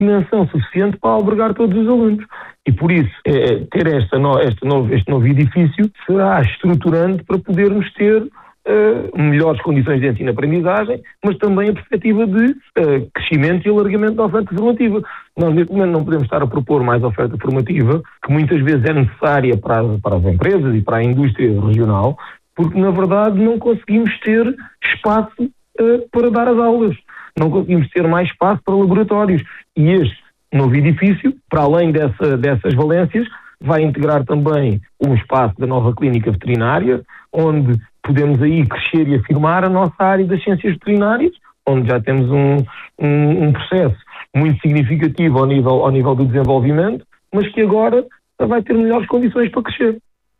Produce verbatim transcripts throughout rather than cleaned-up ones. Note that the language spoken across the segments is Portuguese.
dimensão suficiente para albergar todos os alunos. E por isso, é, ter esta no, este, novo, este novo edifício será estruturante para podermos ter uh, melhores condições de ensino-aprendizagem, mas também a perspectiva de uh, crescimento e alargamento da oferta formativa. Nós, neste momento, não podemos estar a propor mais oferta formativa, que muitas vezes é necessária para as, para as empresas e para a indústria regional, porque, na verdade, não conseguimos ter espaço uh, para dar as aulas. Não conseguimos ter mais espaço para laboratórios. E este novo edifício, para além dessa, dessas valências, vai integrar também um espaço da nova clínica veterinária, onde podemos aí crescer e afirmar a nossa área das ciências veterinárias, onde já temos um, um, um processo muito significativo ao nível, ao nível do desenvolvimento, mas que agora vai ter melhores condições para crescer.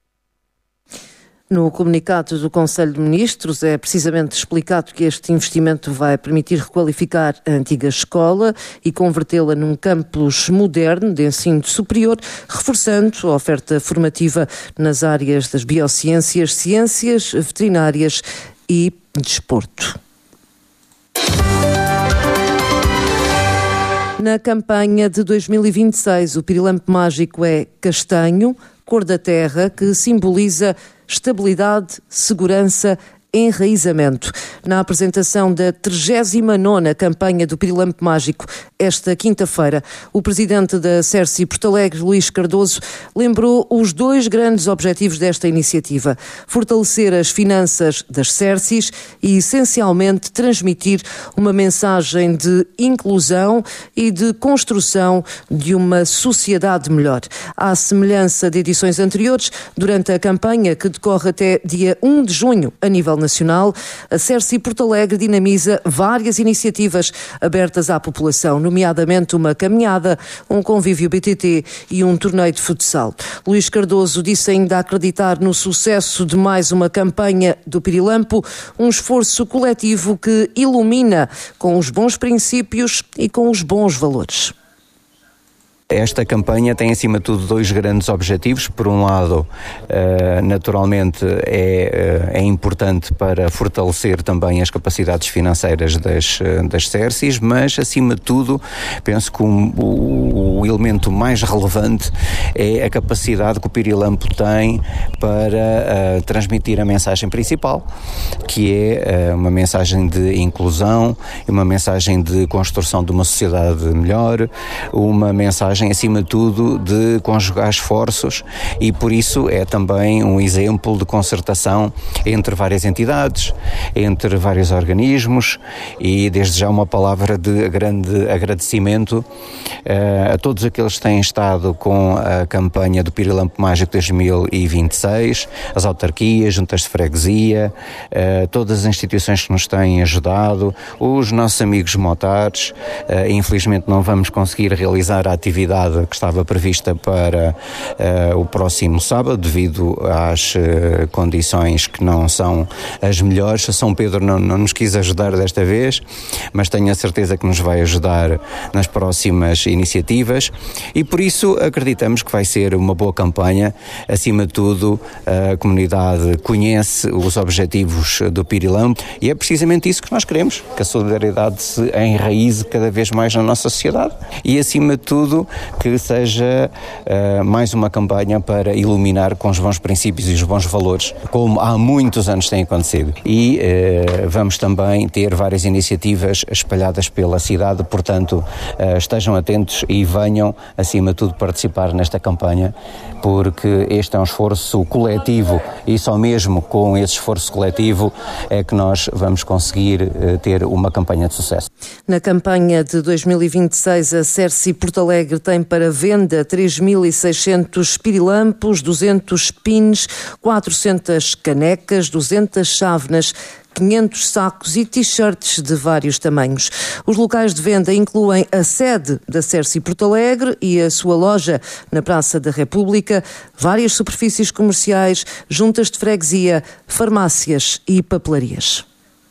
No comunicado do Conselho de Ministros é precisamente explicado que este investimento vai permitir requalificar a antiga escola e convertê-la num campus moderno de ensino superior, reforçando a oferta formativa nas áreas das biociências, ciências veterinárias e desporto. Na campanha de dois mil e vinte e seis, o pirilampo mágico é castanho, cor da terra, que simboliza estabilidade, segurança, enraizamento. Na apresentação da trigésima nona campanha do Pirilampo Mágico, esta quinta-feira, o presidente da Cerci Porto Alegre, Luís Cardoso, lembrou os dois grandes objetivos desta iniciativa: fortalecer as finanças das Cercis e, essencialmente, transmitir uma mensagem de inclusão e de construção de uma sociedade melhor. À semelhança de edições anteriores, durante a campanha, que decorre até dia um de junho, a nível nacional, a Cerci Porto Alegre dinamiza várias iniciativas abertas à população, nomeadamente uma caminhada, um convívio B T T e um torneio de futsal. Luís Cardoso disse ainda acreditar no sucesso de mais uma campanha do Pirilampo, um esforço coletivo que ilumina com os bons princípios e com os bons valores. Esta campanha tem, acima de tudo, dois grandes objetivos. Por um lado, naturalmente, é, é importante para fortalecer também as capacidades financeiras das, das Cercis, mas, acima de tudo, penso que um, o, o elemento mais relevante é a capacidade que o Pirilampo tem para uh, transmitir a mensagem principal, que é uh, uma mensagem de inclusão, uma mensagem de construção de uma sociedade melhor, uma mensagem acima de tudo de conjugar esforços, e por isso é também um exemplo de concertação entre várias entidades, entre vários organismos, e desde já uma palavra de grande agradecimento uh, a todos aqueles que têm estado com a campanha do Pirilampo Mágico dois mil e vinte e seis, as autarquias, juntas de freguesia, uh, todas as instituições que nos têm ajudado, os nossos amigos motares. Uh, infelizmente não vamos conseguir realizar a atividade que estava prevista para uh, o próximo sábado, devido às uh, condições que não são as melhores. São Pedro não, não nos quis ajudar desta vez, mas tenho a certeza que nos vai ajudar nas próximas iniciativas, e por isso acreditamos que vai ser uma boa campanha. Acima de tudo, a comunidade conhece os objetivos do Pirilampo, e é precisamente isso que nós queremos, que a solidariedade se enraize cada vez mais na nossa sociedade, e acima de tudo que seja uh, mais uma campanha para iluminar com os bons princípios e os bons valores, como há muitos anos tem acontecido. E uh, vamos também ter várias iniciativas espalhadas pela cidade, portanto uh, estejam atentos e venham, acima de tudo, participar nesta campanha, porque este é um esforço coletivo, e só mesmo com esse esforço coletivo é que nós vamos conseguir uh, ter uma campanha de sucesso. Na campanha de dois mil e vinte e seis, a Cerci Porto Alegre tem para venda três mil e seiscentos pirilampos, duzentos pins, quatrocentas canecas, duzentas chávenas, quinhentos sacos e t-shirts de vários tamanhos. Os locais de venda incluem a sede da Cerci Porto Alegre e a sua loja na Praça da República, várias superfícies comerciais, juntas de freguesia, farmácias e papelarias.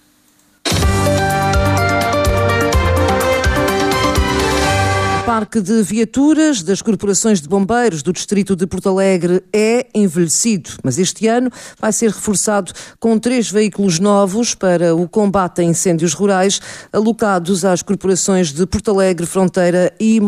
O parque de viaturas das corporações de bombeiros do distrito de Porto Alegre é envelhecido, mas este ano vai ser reforçado com três veículos novos para o combate a incêndios rurais, alocados às corporações de Porto Alegre, Fronteira e